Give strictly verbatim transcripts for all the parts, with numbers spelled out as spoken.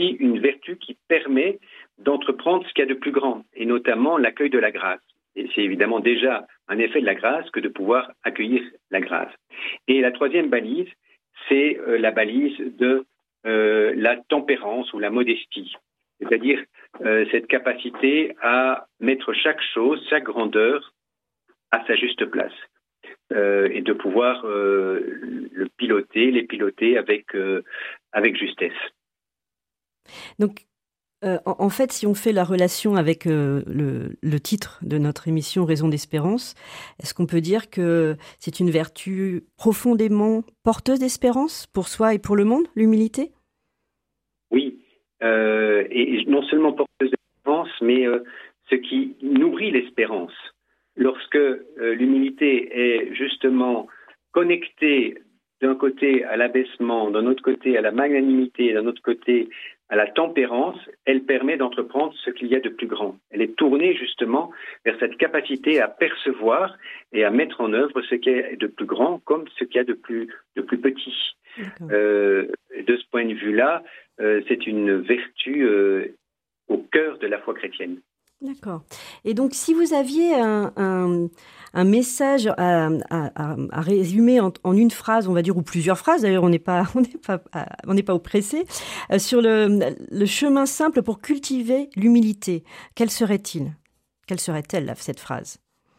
aussi une vertu qui permet d'entreprendre ce qu'il y a de plus grand, et notamment l'accueil de la grâce. Et c'est évidemment déjà un effet de la grâce que de pouvoir accueillir la grâce. Et la troisième balise, c'est euh, la balise de euh, la tempérance ou la modestie, c'est-à-dire euh, cette capacité à mettre chaque chose, chaque grandeur à sa juste place, euh, et de pouvoir euh, le piloter, les piloter avec, euh, avec justesse. Donc, Euh, en, en fait, si on fait la relation avec euh, le, le titre de notre émission Raison d'espérance, est-ce qu'on peut dire que c'est une vertu profondément porteuse d'espérance pour soi et pour le monde, l'humilité ? Oui, euh, et, et non seulement porteuse d'espérance, mais euh, ce qui nourrit l'espérance. Lorsque euh, l'humilité est justement connectée d'un côté à l'abaissement, d'un autre côté à la magnanimité, d'un autre côté à la tempérance, elle permet d'entreprendre ce qu'il y a de plus grand. Elle est tournée justement vers cette capacité à percevoir et à mettre en œuvre ce qui est de plus grand comme ce qu'il y a de plus, de plus petit. Euh, de ce point de vue-là, euh, c'est une vertu euh, au cœur de la foi chrétienne. D'accord. Et donc, si vous aviez un, un, un message à, à, à résumer en, en une phrase, on va dire, ou plusieurs phrases, d'ailleurs, on n'est pas, on n'est pas, on n'est pas oppressé, euh, sur le, le chemin simple pour cultiver l'humilité, quel serait-il ? Quelle serait-elle, là, cette phrase ?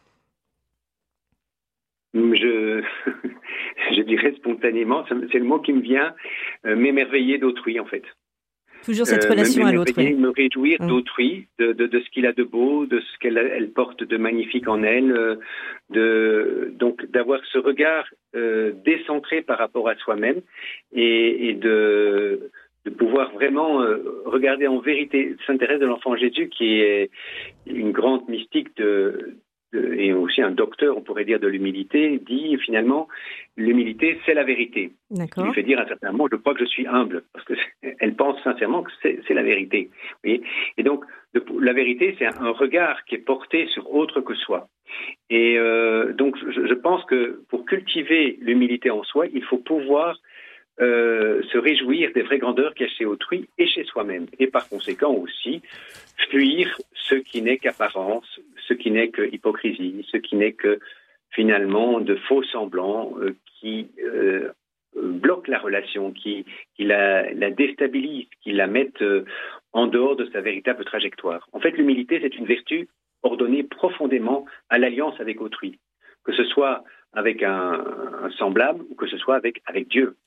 Je, je dirais spontanément, c'est le mot qui me vient, euh, m'émerveiller d'autrui, en fait. Toujours cette relation euh, à l'autre. Oui. Me réjouir mmh. d'autrui, de, de, de ce qu'il a de beau, de ce qu'elle elle porte de magnifique en elle, euh, de, donc d'avoir ce regard euh, décentré par rapport à soi-même et, et de, de pouvoir vraiment euh, regarder en vérité Sainte Thérèse de l'Enfant Jésus, qui est une grande mystique de, de, et aussi un docteur, on pourrait dire, de l'humilité, dit finalement l'humilité, c'est la vérité. D'accord. Il lui fait dire à un certain moment, je crois que je suis humble, parce qu'elle pense sincèrement que c'est, c'est la vérité. Vous voyez, et donc, de, la vérité, c'est un, un regard qui est porté sur autre que soi. Et euh, donc, je, je pense que pour cultiver l'humilité en soi, il faut pouvoir euh, se réjouir des vraies grandeurs qu'il y a chez autrui et chez soi-même. Et par conséquent aussi, fuir ce qui n'est qu'apparence, ce qui n'est que hypocrisie, ce qui n'est que finalement de faux semblants euh, qui euh, bloquent la relation, qui, qui la, la déstabilisent, qui la mettent euh, en dehors de sa véritable trajectoire. En fait, l'humilité, c'est une vertu ordonnée profondément à l'alliance avec autrui, que ce soit avec un, un semblable ou que ce soit avec, avec Dieu.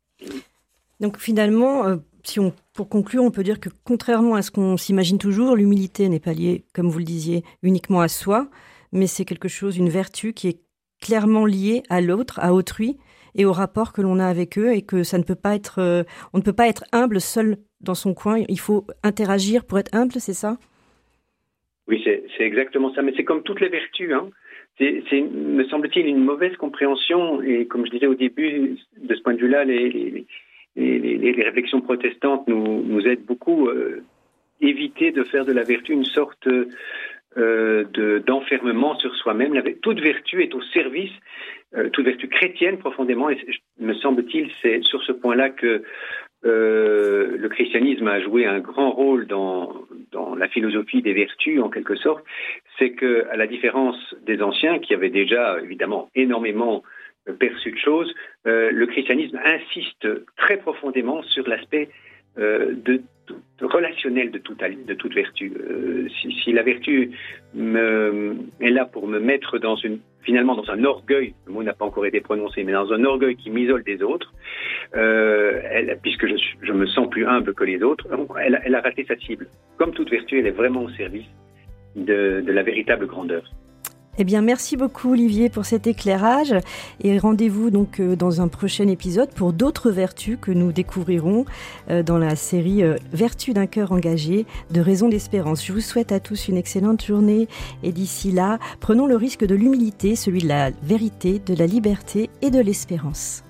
Donc finalement, euh, si on, pour conclure, on peut dire que contrairement à ce qu'on s'imagine toujours, l'humilité n'est pas liée, comme vous le disiez, uniquement à soi, mais c'est quelque chose, une vertu qui est clairement liée à l'autre, à autrui, et au rapport que l'on a avec eux, et que ça ne peut pas être, euh, on ne peut pas être humble seul dans son coin. Il faut interagir pour être humble, c'est ça ? Oui, c'est, c'est exactement ça. Mais c'est comme toutes les vertus, hein. C'est, c'est, me semble-t-il, une mauvaise compréhension. Et comme je disais au début, de ce point de vue-là, les, les, les, les, les réflexions protestantes nous, nous aident beaucoup. Euh, éviter de faire de la vertu une sorte euh, de, d'enfermement sur soi-même. La, toute vertu est au service, euh, toute vertu chrétienne profondément. Et me semble-t-il, c'est sur ce point-là que Euh, le christianisme a joué un grand rôle dans, dans la philosophie des vertus, en quelque sorte. C'est que, à la différence des anciens, qui avaient déjà évidemment énormément perçu de choses, euh, le christianisme insiste très profondément sur l'aspect euh, de, de relationnel de toute, de toute vertu. Euh, si, si la vertu me, est là pour me mettre dans une finalement dans un orgueil, le mot n'a pas encore été prononcé, mais dans un orgueil qui m'isole des autres, euh, elle, puisque je, je me sens plus humble que les autres, elle, elle a raté sa cible. Comme toute vertu, elle est vraiment au service de, de la véritable grandeur. Eh bien, merci beaucoup Olivier pour cet éclairage et rendez-vous donc dans un prochain épisode pour d'autres vertus que nous découvrirons dans la série Vertus d'un cœur engagé de Raison d'espérance. Je vous souhaite à tous une excellente journée et d'ici là, prenons le risque de l'humilité, celui de la vérité, de la liberté et de l'espérance.